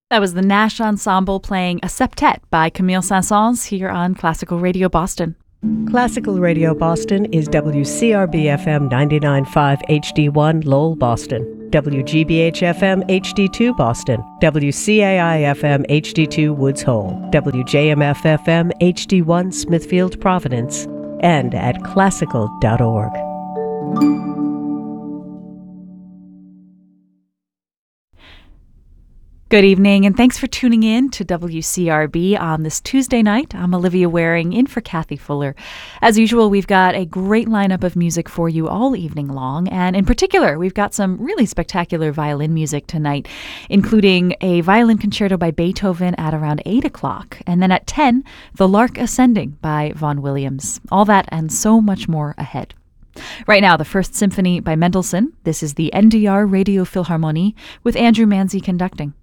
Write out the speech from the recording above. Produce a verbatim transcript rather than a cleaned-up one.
That was the Nash Ensemble playing a septet by Camille Saint-Saëns here on Classical Radio Boston. Classical Radio Boston is W C R B F M ninety-nine point five H D one Lowell, Boston, W G B H F M H D two Boston, W C A I F M H D two Woods Hole, W J M F F M H D one Smithfield, Providence, and at classical dot org. Good evening, and thanks for tuning in to W C R B on this Tuesday night. I'm Olivia Waring, in for Kathy Fuller. As usual, we've got a great lineup of music for you all evening long, and in particular, we've got some really spectacular violin music tonight, including a violin concerto by Beethoven at around eight o'clock, and then at ten, The Lark Ascending by Vaughan Williams. All that and so much more ahead. Right now, the First Symphony by Mendelssohn. This is the N D R Radio Philharmonie with Andrew Manzi conducting.